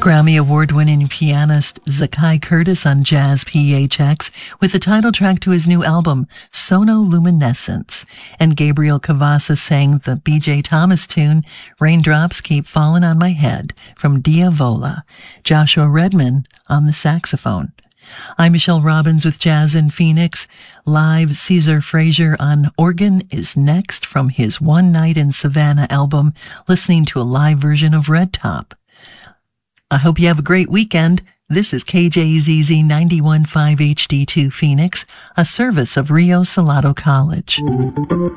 Grammy Award-winning pianist Zakai Curtis on Jazz PHX with the title track to his new album, Sonoluminescence. And Gabriel Cavassa sang the B.J. Thomas tune, Raindrops Keep Falling on My Head, from Diavola. Joshua Redman on the saxophone. I'm Michelle Robbins with Jazz in Phoenix. Live Caesar Frazier on organ is next from his One Night in Savannah album, listening to a live version of Red Top. I hope you have a great weekend. This is KJZZ 91.5 HD2 Phoenix, a service of Rio Salado College.